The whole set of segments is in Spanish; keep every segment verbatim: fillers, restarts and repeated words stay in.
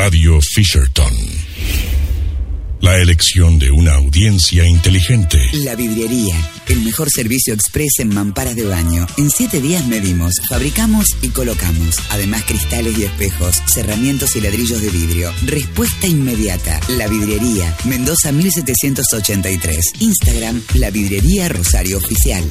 Radio Fisherton. La elección de una audiencia inteligente. La Vidriería, el mejor servicio express en mamparas de baño. En siete días medimos, fabricamos y colocamos. Además, cristales y espejos, cerramientos y ladrillos de vidrio. Respuesta inmediata. La Vidriería, Mendoza mil setecientos ochenta y tres. Instagram, La Vidriería Rosario Oficial.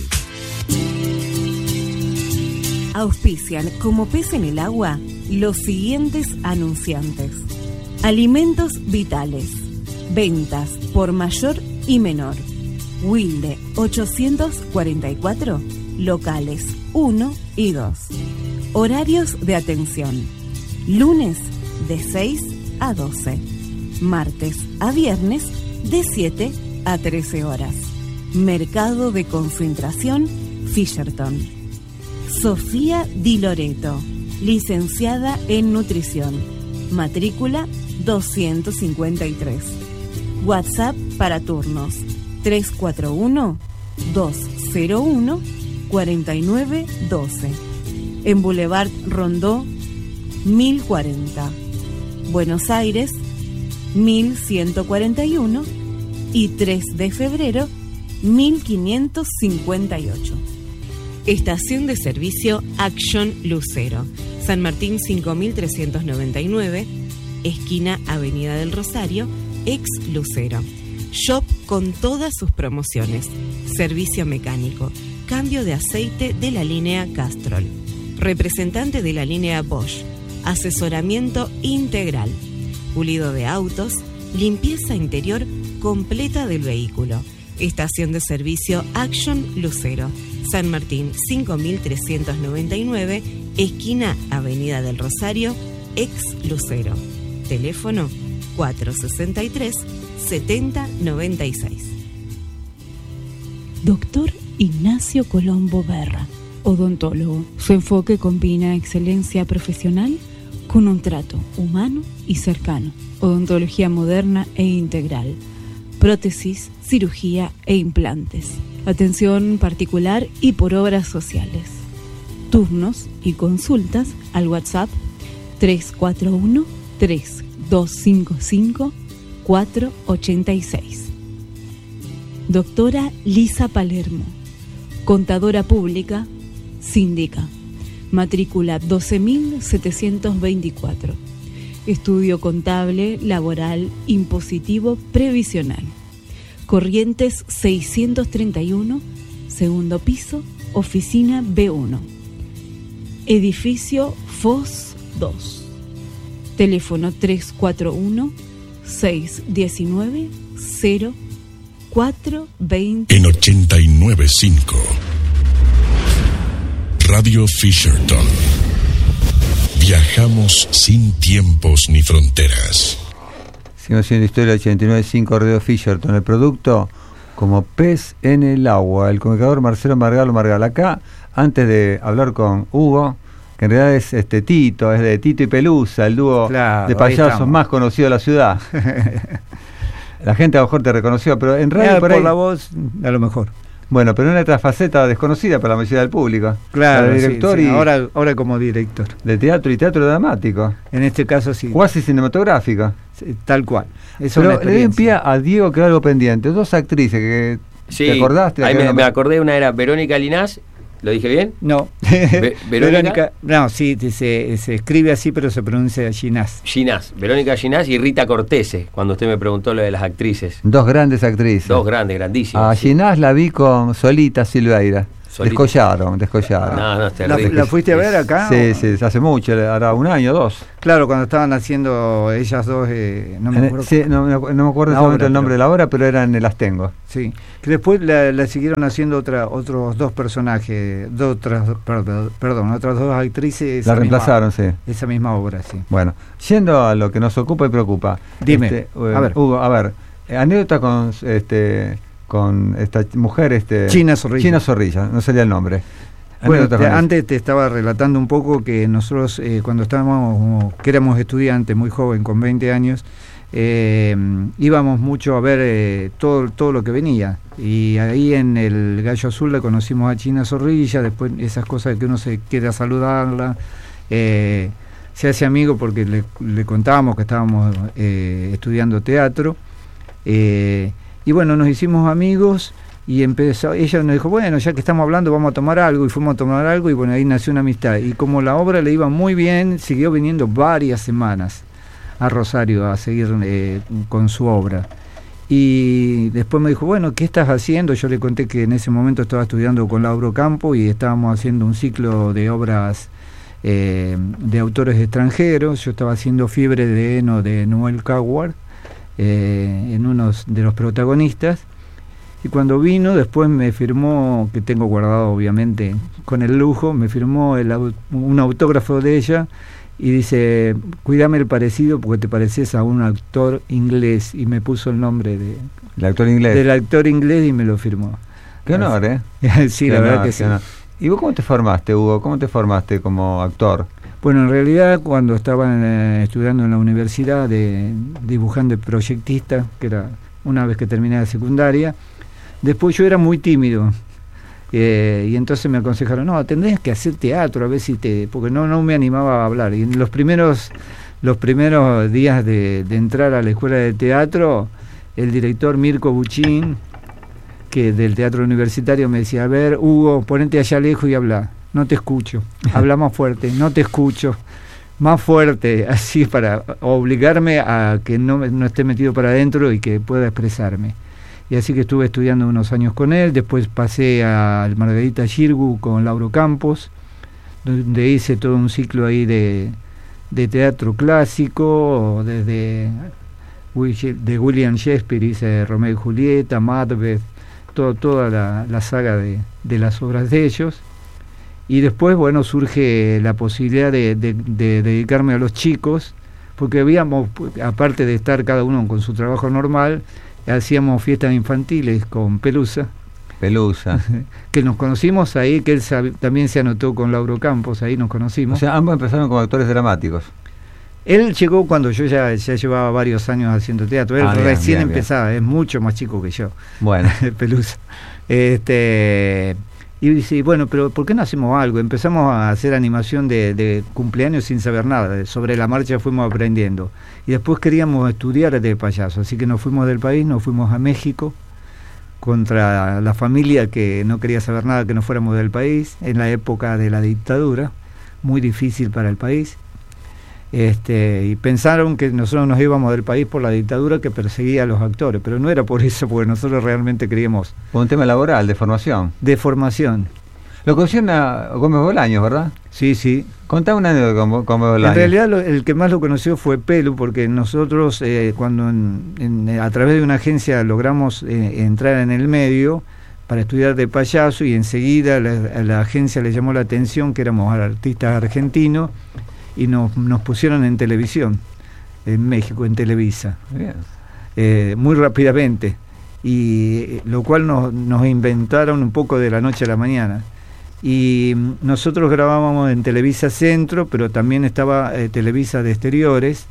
Auspician como pez en el agua los siguientes anunciantes. Alimentos Vitales. Ventas por mayor y menor. Wilde ochocientos cuarenta y cuatro, locales uno y dos. Horarios de atención. Lunes de seis a doce. Martes a viernes de siete a trece horas. Mercado de Concentración Fisherton. Sofía Di Loreto, licenciada en nutrición. Matrícula doscientos cincuenta y tres. WhatsApp para turnos tres cuatro uno, dos cero uno, cuatro nueve uno dos. En Boulevard Rondó mil cuarenta. Buenos Aires mil ciento cuarenta y uno y tres de febrero mil quinientos cincuenta y ocho. Estación de servicio Action Lucero. San Martín cinco mil trescientos noventa y nueve, esquina Avenida del Rosario, ex Lucero. Shop con todas sus promociones. Servicio mecánico. Cambio de aceite de la línea Castrol. Representante de la línea Bosch. Asesoramiento integral. Pulido de autos. Limpieza interior completa del vehículo. Estación de servicio Action Lucero. San Martín cinco mil trescientos noventa y nueve, esquina Avenida del Rosario, ex Lucero. Teléfono cuatrocientos sesenta y tres, setenta noventa y seis. Doctor Ignacio Colombo Berra, odontólogo. Su enfoque combina excelencia profesional con un trato humano y cercano. Odontología moderna e integral. Prótesis, cirugía e implantes. Atención particular y por obras sociales. Turnos y consultas al WhatsApp tres cuatro uno, tres dos cinco cinco, cuatro ocho seis. Doctora Lisa Palermo, contadora pública, síndica. Matrícula doce mil setecientos veinticuatro. Estudio contable, laboral, impositivo, previsional. Corrientes seiscientos treinta y uno, segundo piso, oficina B uno. Edificio F O S dos. Teléfono tres cuatro uno, seis uno nueve, cero cuatro dos cero. En ochenta y nueve punto cinco. Radio Fisherton. Viajamos sin tiempos ni fronteras. Seguimos haciendo historia ochenta y nueve punto cinco Radio Fisherton. El producto como pez en el agua. El comunicador Marcelo Margalo Margal. Acá, antes de hablar con Hugo, que en realidad es este Tito, es de Tito y Pelusa, el dúo claro, de payasos más conocido de la ciudad. La gente a lo mejor te reconoció, pero en radio eh, por, por ahí, la voz, a lo mejor. Bueno, pero en otra faceta desconocida para la mayoría del público. Claro, de director sí, sí. y Ahora, ahora como director. De teatro y teatro dramático. En este caso sí. Cuasi cinematográfico. Sí, tal cual. Es pero le doy en pie a Diego que algo pendiente. Dos actrices que sí, te acordaste. Ahí me, me acordé, una era Verónica Linás. ¿Lo dije bien? No. Ve, Verónica, Verónica. No, sí, se, se escribe así, pero se pronuncia Ginás. Ginás. Verónica Ginás y Rita Cortese, cuando usted me preguntó lo de las actrices. Dos grandes actrices. Dos grandes, grandísimas. A sí. Ginás la vi con Solita Silveira. Solita. Descollaron, descollaron. No, no, es terrible. ¿La, ¿La fuiste a ver acá? Sí, sí, hace mucho, ahora un año o dos. Claro, cuando estaban haciendo ellas dos, eh, no me acuerdo. Sí, no, no, no me acuerdo exactamente el nombre pero... de la obra, pero era en el Astengo. Sí, que después la, la siguieron haciendo otra, otros dos personajes, dos, otras, perdón, perdón, otras dos actrices. La reemplazaron, misma, sí. Esa misma obra, sí. Bueno, yendo a lo que nos ocupa y preocupa. Dime, este, a ver. Hugo, a ver, anécdota con este con esta mujer, este China Zorrilla. China Zorrilla, no salía el nombre. Bueno, te, antes te estaba relatando un poco que nosotros eh, cuando estábamos, que éramos estudiantes, muy joven, con veinte años, eh, íbamos mucho a ver eh, todo, todo lo que venía. Y ahí en el Gallo Azul la conocimos a China Zorrilla, después esas cosas que uno se queda a saludarla. Eh, se hace amigo porque le, le contábamos que estábamos eh, estudiando teatro. Eh, y bueno, nos hicimos amigos y empezó, ella nos dijo, bueno, ya que estamos hablando, vamos a tomar algo, y fuimos a tomar algo, y bueno, ahí nació una amistad. Y como la obra le iba muy bien, siguió viniendo varias semanas a Rosario a seguir eh, con su obra. Y después me dijo, bueno, ¿qué estás haciendo? Yo le conté que en ese momento estaba estudiando con Laura Ocampo y estábamos haciendo un ciclo de obras eh, de autores extranjeros. Yo estaba haciendo Fiebre de heno de Noel Coward, eh, en uno de los protagonistas. Y cuando vino, después me firmó, que tengo guardado obviamente con el lujo, me firmó el, un autógrafo de ella. Y dice, cuídame el parecido porque te pareces a un actor inglés. Y me puso el nombre de, ¿El actor inglés? del actor inglés y me lo firmó. Qué honor, ¿eh? Sí, qué la honor, verdad que sí. Honor. ¿Y vos cómo te formaste, Hugo? ¿Cómo te formaste como actor? Bueno, en realidad cuando estaba eh, estudiando en la universidad de dibujante proyectista, que era una vez que terminé la secundaria, después yo era muy tímido. Eh, y entonces me aconsejaron, no, tendrías que hacer teatro, a ver si te... porque no, no me animaba a hablar. Y en los primeros, los primeros días de, de entrar a la escuela de teatro, el director Mirko Buchín, que del teatro universitario, me decía, a ver, Hugo, ponete allá lejos y habla, no te escucho, habla más fuerte, no te escucho, más fuerte, así para obligarme a que no, no esté metido para adentro y que pueda expresarme. Y así que estuve estudiando unos años con él, después pasé al Margarita Xirgu con Lauro Campos, donde hice todo un ciclo ahí de, de teatro clásico, desde de William Shakespeare hice Romeo y Julieta, Macbeth, todo, toda la, la saga de, de las obras de ellos. Y después, bueno, surge la posibilidad de, de, de dedicarme a los chicos, porque habíamos, aparte de estar cada uno con su trabajo normal, hacíamos fiestas infantiles con Pelusa. Pelusa. Que nos conocimos ahí, que él sab- también se anotó con Lauro Campos, ahí nos conocimos. O sea, ambos empezaron como actores dramáticos. Él llegó cuando yo ya, ya llevaba varios años haciendo teatro, él ah, bien, recién bien, empezaba, bien. Es mucho más chico que yo. Bueno. Pelusa. Este... Y dice, bueno, pero ¿por qué no hacemos algo? Empezamos a hacer animación de, de cumpleaños sin saber nada, sobre la marcha fuimos aprendiendo. Y después queríamos estudiar de payaso, así que nos fuimos del país, nos fuimos a México, contra la familia que no quería saber nada que no fuéramos del país, en la época de la dictadura, muy difícil para el país. Este, y pensaron que nosotros nos íbamos del país por la dictadura que perseguía a los actores, pero no era por eso, porque nosotros realmente queríamos... Por un tema laboral, de formación. De formación. Lo conocieron a Gómez Bolaños, ¿verdad? Sí, sí. Contá una anécdota con Gómez Bolaños. En realidad lo, el que más lo conoció fue Pelu, porque nosotros eh, cuando en, en, a través de una agencia logramos eh, entrar en el medio para estudiar de payaso, y enseguida la, a la agencia le llamó la atención que éramos artistas argentinos, y nos, nos pusieron en televisión, en México, en Televisa, eh, muy rápidamente, y lo cual nos, nos inventaron un poco de la noche a la mañana. Y nosotros grabábamos en Televisa Centro, pero también estaba eh, Televisa de Exteriores,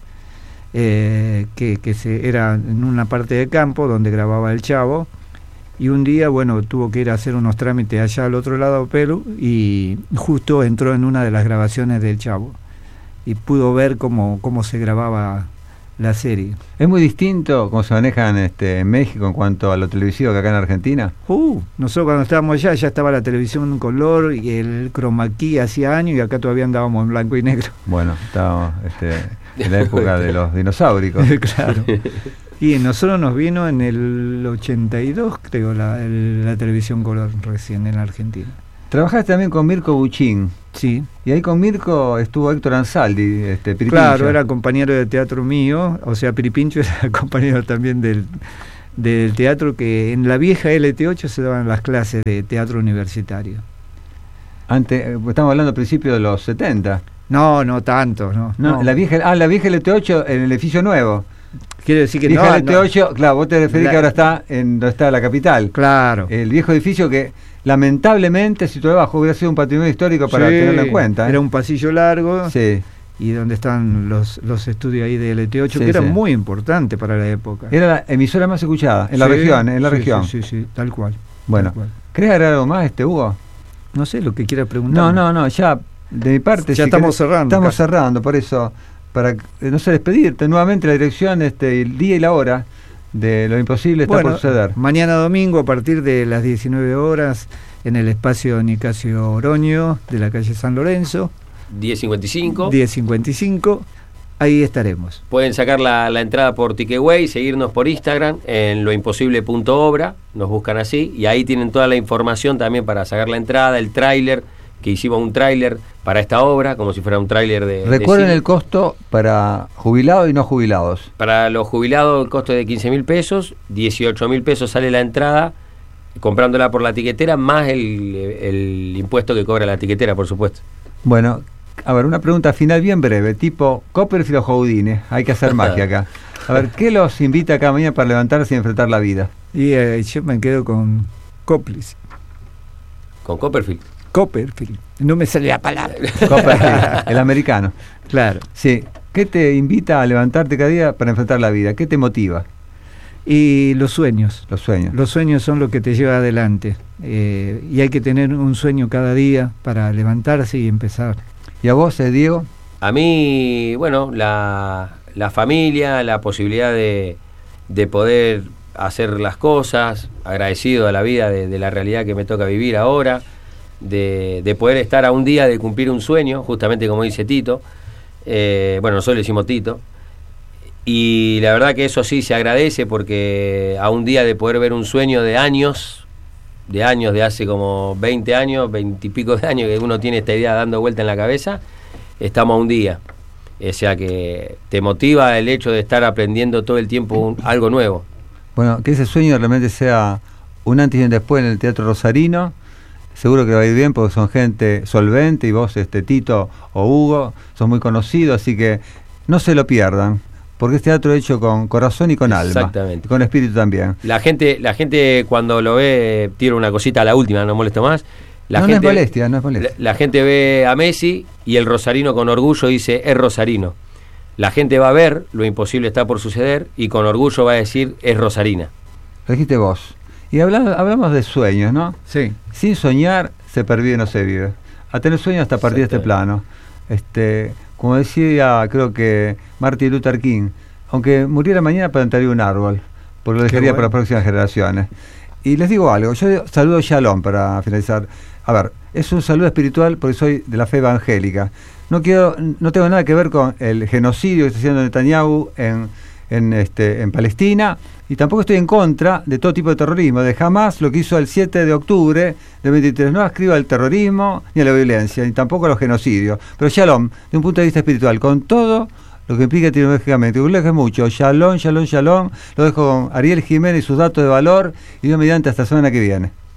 eh, que, que se, era en una parte de campo donde grababa El Chavo, y un día, bueno, tuvo que ir a hacer unos trámites allá al otro lado, Pelu, y justo entró en una de las grabaciones del Chavo y pudo ver cómo, cómo se grababa la serie. ¿Es muy distinto cómo se manejan este, en México en cuanto a lo televisivo que acá en Argentina? Uh, nosotros cuando estábamos allá ya estaba la televisión en color y el chroma key hacía años, y acá todavía andábamos en blanco y negro. Bueno, estábamos este, en la época de los dinosaurios. Claro. Y nosotros nos vino en el ochenta y dos, creo, la, el, la televisión color recién en Argentina. Trabajaste también con Mirko Buchín. Sí. Y ahí con Mirko estuvo Héctor Ansaldi, este, Piripincho. Claro, era compañero de teatro mío, o sea, Piripincho era compañero también del, del teatro, que en la vieja L T ocho se daban las clases de teatro universitario. Antes, estamos hablando a principios de los setenta. No, no tanto, no. No, no. La vieja, ah, la vieja L T ocho en el edificio nuevo. Quiero decir que vieja no, L T ocho, no. Claro, vos te referís La, que ahora está en donde está la capital. Claro. El viejo edificio que lamentablemente, si tú debajo hubiera sido un patrimonio histórico para sí, tenerlo en cuenta. ¿eh? Era un pasillo largo. Sí. Y donde están los, los estudios ahí de L T ocho, sí, que era sí. muy importante para la época. Era la emisora más escuchada en la sí, región, en la sí, región. Sí, sí, sí, tal cual. Bueno, tal cual. ¿querés agregar algo más, este Hugo? No sé, lo que quieras preguntar. No, no, no, ya De mi parte, ya si estamos querés, cerrando. Estamos casi. cerrando, por eso, para, no sé, despedirte nuevamente la dirección, este, el día y la hora de Lo Imposible está Bueno, por suceder. Mañana domingo a partir de las diecinueve horas en el espacio Nicasio Oroño de la calle San Lorenzo. diez cincuenta y cinco. diez cincuenta y cinco. Ahí estaremos. Pueden sacar la, la entrada por Ticketway, seguirnos por Instagram en loimposible punto obra, nos buscan así, y ahí tienen toda la información también para sacar la entrada, el tráiler, que hicimos un tráiler para esta obra, como si fuera un tráiler de... Recuerden de el costo para jubilados y no jubilados. Para los jubilados el costo es de quince mil pesos, dieciocho mil pesos sale la entrada, comprándola por la tiquetera, más el, el impuesto que cobra la tiquetera, por supuesto. Bueno, a ver, una pregunta final bien breve, tipo Copperfield o Houdini, hay que hacer magia acá. A ver, ¿qué los invita cada mañana para levantarse y enfrentar la vida? Y eh, yo me quedo con Coplis. ¿Con Copperfield? Copperfield. No me sale la palabra. Copperfield, el americano. Claro. Sí. ¿Qué te invita a levantarte cada día para enfrentar la vida? ¿Qué te motiva? Y los sueños. Los sueños. Los sueños son lo que te lleva adelante. Eh, y hay que tener un sueño cada día para levantarse y empezar. ¿Y a vos, eh, Diego? A mí, bueno, la, la familia, la posibilidad de, de poder hacer las cosas, agradecido a la vida de, de la realidad que me toca vivir ahora, de, de poder estar a un día de cumplir un sueño, justamente como dice Tito, eh, bueno, nosotros le decimos Tito, y la verdad que eso sí se agradece porque a un día de poder ver un sueño de años, de años, de hace como veinte años, veinte y pico de años que uno tiene esta idea dando vuelta en la cabeza, estamos a un día. O sea que te motiva el hecho de estar aprendiendo todo el tiempo un, algo nuevo. Bueno, que ese sueño realmente sea un antes y un después en el Teatro Rosarino. Seguro que va a ir bien porque son gente solvente y vos, este Tito o Hugo, son muy conocidos, así que no se lo pierdan. Porque es teatro hecho con corazón y con alma. Exactamente. Y con espíritu también. La gente, la gente cuando lo ve, tiro una cosita a la última, no molesto más. La no, gente, no es molestia, no es molestia. La, la gente ve a Messi y el rosarino con orgullo dice, es rosarino. La gente va a ver, Lo Imposible está por suceder, y con orgullo va a decir, es rosarina. Lo dijiste vos. Y hablamos, hablamos de sueños, ¿no? Sí. Sin soñar, se pervive, no se vive. A tener sueños hasta partir de este plano. Este... Como decía, creo que Martin Luther King, aunque muriera mañana plantaría un árbol, porque lo dejaría bueno para las próximas generaciones. Y les digo algo, yo saludo Shalom para finalizar. A ver, es un saludo espiritual porque soy de la fe evangélica. No quiero, no tengo nada que ver con el genocidio que está haciendo Netanyahu en, en, este, en Palestina, y tampoco estoy en contra de todo tipo de terrorismo, de jamás lo que hizo el siete de octubre del veintitrés. No ascribo al terrorismo ni a la violencia, ni tampoco a los genocidios. Pero Shalom, de un punto de vista espiritual, con todo lo que implica tecnológicamente. Urleje mucho. Shalom, shalom, shalom. Lo dejo con Ariel Jiménez y sus datos de valor, y Dios mediante hasta la semana que viene.